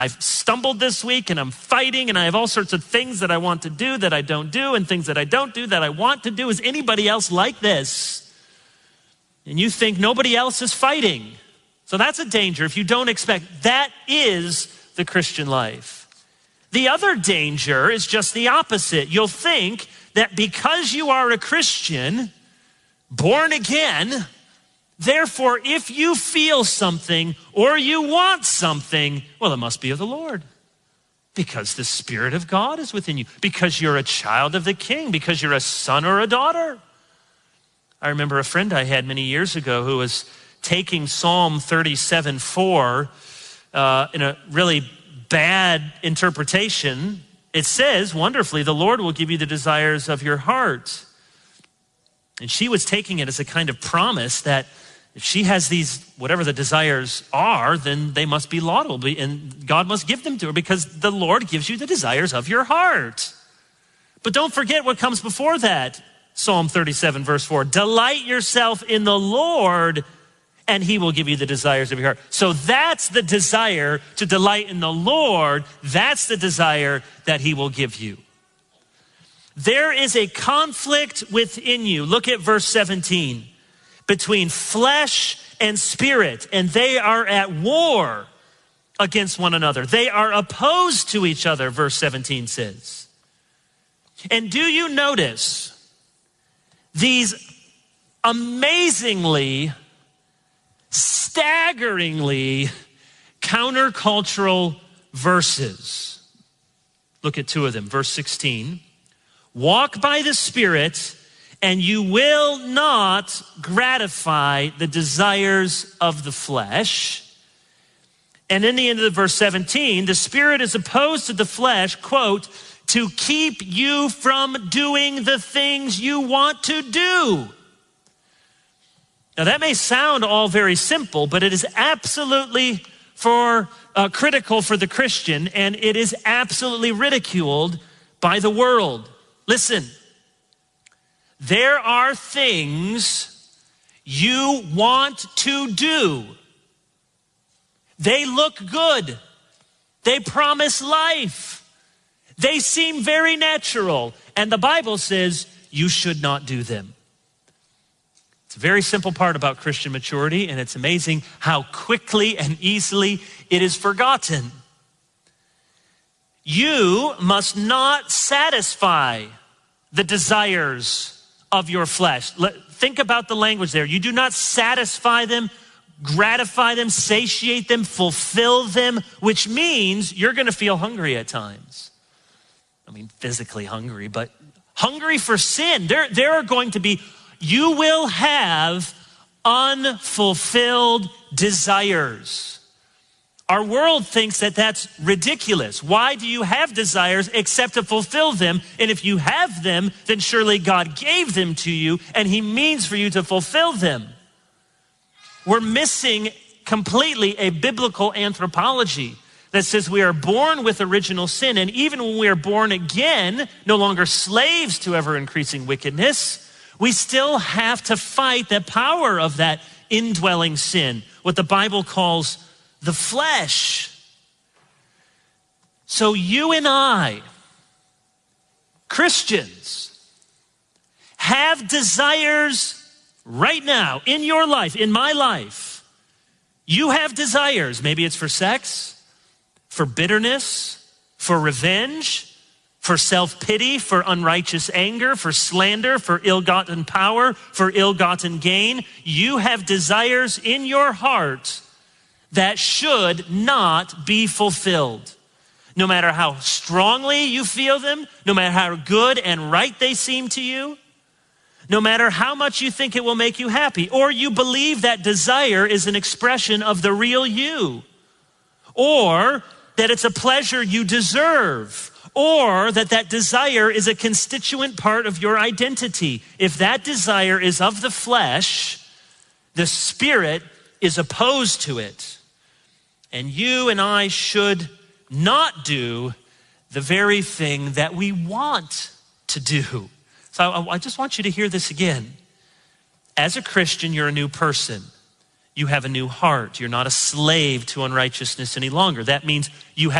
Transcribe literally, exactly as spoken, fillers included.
I've stumbled this week and I'm fighting and I have all sorts of things that I want to do that I don't do and things that I don't do that I want to do. Is anybody else like this? And you think nobody else is fighting. So that's a danger if you don't expect. That is the Christian life. The other danger is just the opposite. You'll think that because you are a Christian, born again, therefore, if you feel something or you want something, well, it must be of the Lord. Because the Spirit of God is within you. Because you're a child of the King. Because you're a son or a daughter. I remember a friend I had many years ago who was taking Psalm thirty-seven four uh, in a really bad interpretation. It says, wonderfully, the Lord will give you the desires of your heart. And she was taking it as a kind of promise that if she has these, whatever the desires are, then they must be laudable and God must give them to her because the Lord gives you the desires of your heart. But don't forget what comes before that. Psalm thirty-seven verse four, delight yourself in the Lord and he will give you the desires of your heart. So that's the desire to delight in the Lord. That's the desire that he will give you. There is a conflict within you. Look at verse seventeen. Between flesh and spirit, and they are at war against one another. They are opposed to each other, verse seventeen says. And do you notice these amazingly, staggeringly countercultural verses? Look at two of them. Verse sixteen, walk by the Spirit, and you will not gratify the desires of the flesh. And in the end of the verse seventeen, the Spirit is opposed to the flesh, quote, to keep you from doing the things you want to do. Now that may sound all very simple, but it is absolutely for uh, critical for the Christian, and it is absolutely ridiculed by the world. Listen. There are things you want to do. They look good. They promise life. They seem very natural. And the Bible says you should not do them. It's a very simple part about Christian maturity, and it's amazing how quickly and easily it is forgotten. You must not satisfy the desires of your flesh. Let, think about the language there. You do not satisfy them, gratify them, satiate them, fulfill them, which means you're going to feel hungry at times. I mean, physically hungry, but hungry for sin. There, there are going to be, you will have unfulfilled desires. Our world thinks that that's ridiculous. Why do you have desires except to fulfill them? And if you have them, then surely God gave them to you and he means for you to fulfill them. We're missing completely a biblical anthropology that says we are born with original sin. And even when we are born again, no longer slaves to ever increasing wickedness, we still have to fight the power of that indwelling sin, what the Bible calls the flesh. So you and I, Christians, have desires right now in your life, in my life. You have desires. Maybe it's for sex, for bitterness, for revenge, for self-pity, for unrighteous anger, for slander, for ill-gotten power, for ill-gotten gain. You have desires in your heart that should not be fulfilled. No matter how strongly you feel them, no matter how good and right they seem to you, no matter how much you think it will make you happy, or you believe that desire is an expression of the real you, or that it's a pleasure you deserve, or that that desire is a constituent part of your identity. If that desire is of the flesh, the Spirit is opposed to it. And you and I should not do the very thing that we want to do. So I, I just want you to hear this again. As a Christian, you're a new person. You have a new heart. You're not a slave to unrighteousness any longer. That means you have